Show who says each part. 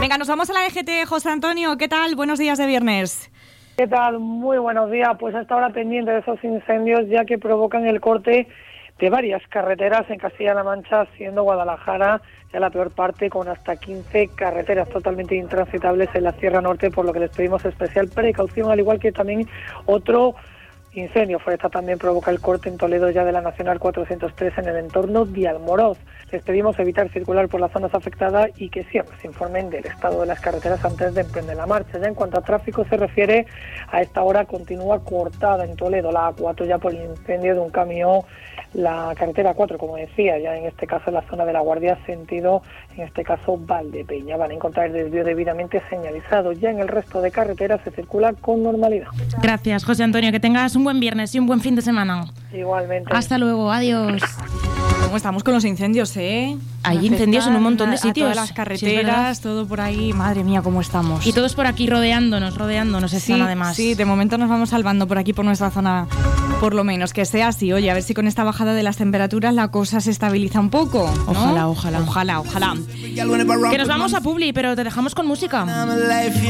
Speaker 1: Venga, nos vamos a la EGT. José Antonio, ¿qué tal? Buenos días de viernes.
Speaker 2: ¿Qué tal? Muy buenos días. Pues hasta ahora pendiente de esos incendios, ya que provocan el corte de varias carreteras en Castilla-La Mancha, siendo Guadalajara ya la peor parte, con hasta 15 carreteras totalmente intransitables en la Sierra Norte, por lo que les pedimos especial precaución, al igual que también otro incendio forestal también provoca el corte en Toledo ya de la Nacional 403 en el entorno de Almoroz. Les pedimos evitar circular por las zonas afectadas y que siempre se informen del estado de las carreteras antes de emprender la marcha. Ya en cuanto a tráfico se refiere, a esta hora continúa cortada en Toledo la A4 ya por el incendio de un camión, la carretera 4, como decía, ya en este caso en la zona de La Guardia, sentido, en este caso, Valdepeña. Van a encontrar el desvío debidamente señalizado. Ya en el resto de carreteras se circula con normalidad.
Speaker 3: Gracias, José Antonio, que tengas un buen viernes y un buen fin de semana.
Speaker 2: Igualmente.
Speaker 3: Hasta luego, adiós.
Speaker 1: ¿Cómo estamos con los incendios, eh?
Speaker 3: Hay incendios en un montón de sitios.
Speaker 1: Todas las carreteras, sí, todo por ahí. Madre mía, cómo estamos.
Speaker 3: Y todos por aquí rodeándonos están además.
Speaker 1: Sí, de momento nos vamos salvando por aquí, por nuestra zona, por lo menos. Que sea así. Oye, a ver si con esta bajada de las temperaturas la cosa se estabiliza un poco, ¿no?
Speaker 3: Ojalá.
Speaker 1: Ojalá.
Speaker 3: Que nos vamos a Publi, pero te dejamos con música.